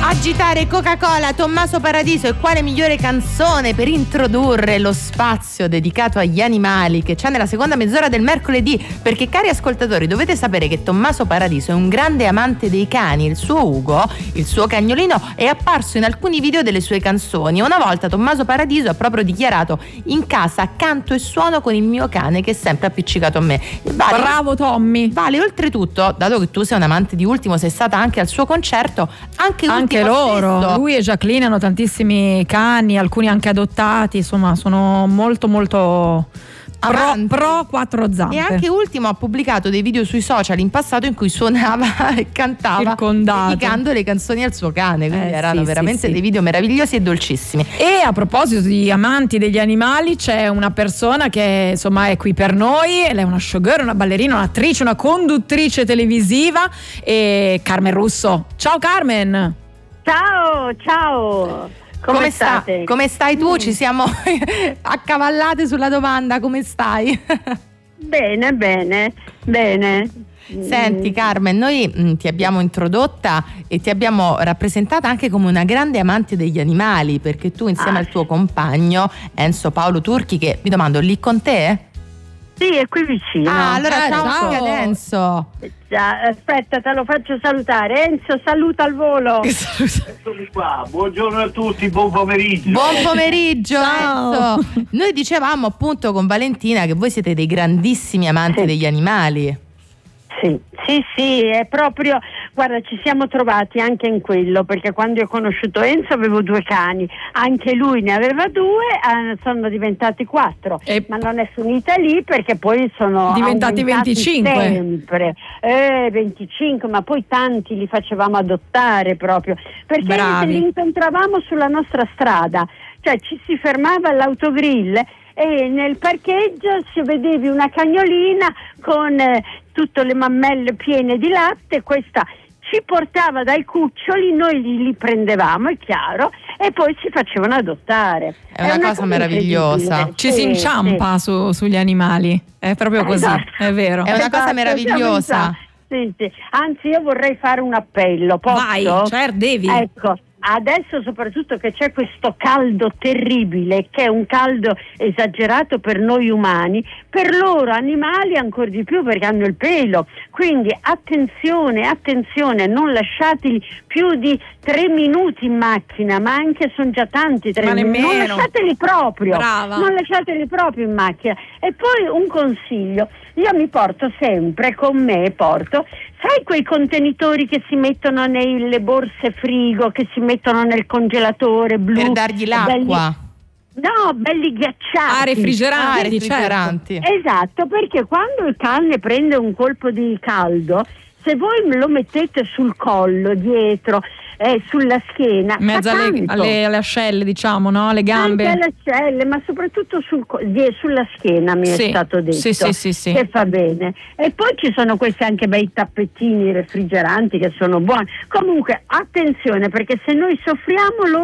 Agitare Coca-Cola, Tommaso Paradiso. E quale migliore canzone per introdurre lo spazio dedicato agli animali che c'è nella seconda mezz'ora del mercoledì? Perché, cari ascoltatori, dovete sapere che Tommaso Paradiso è un grande amante dei cani. Il suo Ugo, il suo cagnolino, è apparso in alcuni video delle sue canzoni. Una volta Tommaso Paradiso ha proprio dichiarato: in casa canto e suono con il mio cane che è sempre appiccicato a me. Vale, bravo Tommy. Vale, oltretutto, dato che tu sei un amante di Ultimo, sei stata anche al suo concerto, anche loro stesso. Lui e Jacqueline hanno tantissimi cani, alcuni anche adottati, insomma sono molto pro quattro zampe. E anche Ultimo ha pubblicato dei video sui social in passato in cui suonava e cantava dedicando le canzoni al suo cane, quindi erano veramente dei video meravigliosi e dolcissimi. E a proposito di amanti degli animali, c'è una persona che insomma è qui per noi. Lei è una showgirl, una ballerina, un'attrice, una conduttrice televisiva, e Carmen Russo. Ciao Carmen. Ciao. Come state? Come stai tu? Ci siamo accavallate sulla domanda, come stai? Bene. Senti Carmen, noi ti abbiamo introdotta e ti abbiamo rappresentata anche come una grande amante degli animali, perché tu insieme al tuo compagno Enzo Paolo Turchi, che mi domando, lì con te? Sì, è qui vicino. Allora ciao Enzo. Aspetta, te lo faccio salutare. Enzo, saluta al volo. Eccomi qua, buongiorno a tutti, buon pomeriggio. Buon pomeriggio Enzo. Noi dicevamo appunto con Valentina che voi siete dei grandissimi amanti degli animali. Sì, è proprio, guarda, ci siamo trovati anche in quello, perché quando ho conosciuto Enzo avevo 2 cani, anche lui ne aveva 2, sono diventati 4, ma non è finita lì, perché poi sono diventati 25 sempre, 25, ma poi tanti li facevamo adottare proprio, perché li incontravamo sulla nostra strada, cioè ci si fermava all'autogrill e nel parcheggio si vedevi una cagnolina con tutte le mammelle piene di latte, questa ci portava dai cuccioli, noi li prendevamo, è chiaro, e poi si facevano adottare. È una cosa meravigliosa. Ci si inciampa sugli animali, è proprio così, è vero. È una cosa meravigliosa. Sì. Anzi, io vorrei fare un appello, posso? Vai, certo, devi. Ecco. Adesso soprattutto che c'è questo caldo terribile, che è un caldo esagerato per noi umani, per loro animali ancora di più, perché hanno il pelo, quindi attenzione, non lasciateli più di 3 minuti in macchina, ma anche sono già tanti 3 minuti, non lasciateli proprio. Brava. Non lasciateli proprio in macchina. E poi un consiglio, io mi porto sempre con me, sai quei contenitori che si mettono nelle borse frigo, che si mettono nel congelatore blu? Per dargli l'acqua. Belli ghiacciati. Refrigeranti. Esatto, perché quando il cane prende un colpo di caldo, se voi lo mettete sul collo, dietro, sulla schiena, in mezzo alle ascelle, diciamo, no? Le gambe. Anche alle ascelle, ma soprattutto sulla schiena mi è stato detto sì. che fa bene. E poi ci sono questi anche bei tappettini refrigeranti che sono buoni. Comunque attenzione, perché se noi soffriamo loro